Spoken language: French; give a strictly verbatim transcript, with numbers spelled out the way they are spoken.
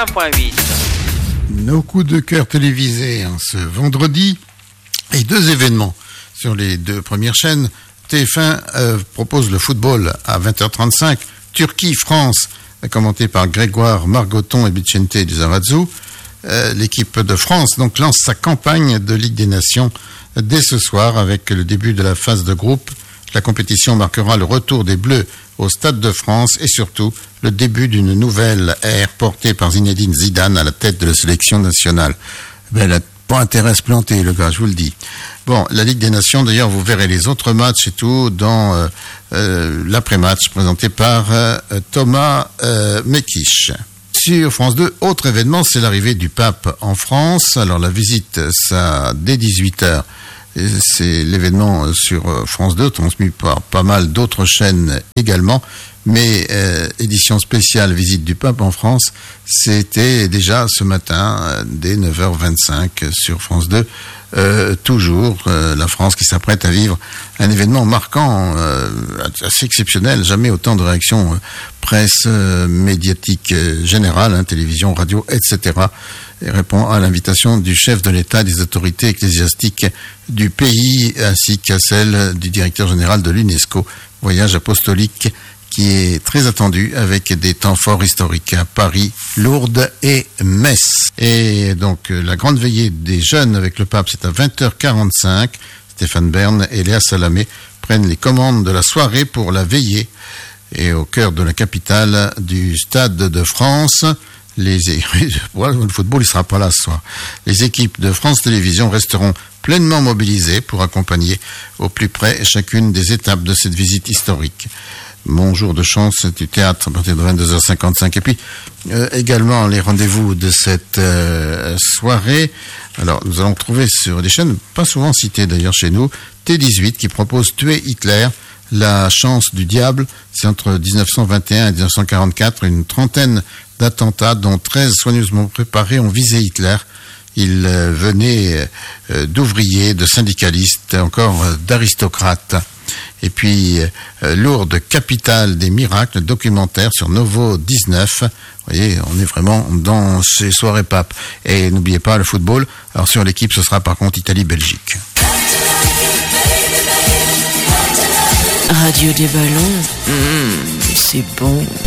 point huit. Nos coups de cœur télévisés hein, ce vendredi et deux événements sur les deux premières chaînes. T F un euh, propose le football à vingt heures trente-cinq. Turquie-France, commenté par Grégoire Margoton et Vicente Lizarazu. Euh, l'équipe de France donc lance sa campagne de Ligue des Nations dès ce soir avec le début de la phase de groupe. La compétition marquera le retour des Bleus au Stade de France et surtout le début d'une nouvelle ère portée par Zinedine Zidane à la tête de la sélection nationale. Ben, il n'a pas intérêt à se planter, le gars, je vous le dis. Bon, la Ligue des Nations, d'ailleurs, vous verrez les autres matchs et tout dans euh, euh, l'après-match présenté par euh, Thomas euh, Mekish. Sur France deux, autre événement, c'est l'arrivée du pape en France. Alors la visite, ça dès dix-huit heures. C'est l'événement sur France deux, transmis par pas mal d'autres chaînes également. Mais euh, édition spéciale visite du pape en France, c'était déjà ce matin, euh, dès neuf heures vingt-cinq sur France deux. Euh, toujours euh, la France qui s'apprête à vivre un événement marquant, euh, assez exceptionnel. Jamais autant de réactions euh, presse, euh, médiatique euh, générale, hein, télévision, radio, et cetera. Et répond à l'invitation du chef de l'État, des autorités ecclésiastiques du pays, ainsi qu'à celle du directeur général de l'UNESCO. Voyage apostolique qui est très attendu avec des temps forts historiques à Paris, Lourdes et Metz. Et donc la grande veillée des jeunes avec le pape, c'est à vingt heures quarante-cinq. Stéphane Bern et Léa Salamé prennent les commandes de la soirée pour la veillée. Et au cœur de la capitale du Stade de France, les voilà, le football il sera pas là ce soir. Les équipes de France Télévisions resteront pleinement mobilisées pour accompagner au plus près chacune des étapes de cette visite historique. Mon jour de chance du théâtre à partir de vingt-deux heures cinquante-cinq. Et puis euh, également les rendez-vous de cette euh, soirée. Alors nous allons trouver sur des chaînes pas souvent citées d'ailleurs chez nous, T dix-huit qui propose Tuer Hitler, la chance du diable. C'est entre dix-neuf cent vingt et un et dix-neuf cent quarante-quatre, une trentaine d'attentats dont treize soigneusement préparés ont visé Hitler. Il euh, venait euh, d'ouvriers, de syndicalistes, encore euh, d'aristocrates. Et puis, euh, Lourdes, capitale des miracles, documentaire sur Novo dix-neuf. Vous voyez, on est vraiment dans ces soirées papes. Et n'oubliez pas le football. Alors sur l'équipe, ce sera par contre Italie-Belgique. Radio des ballons, mmh, c'est bon.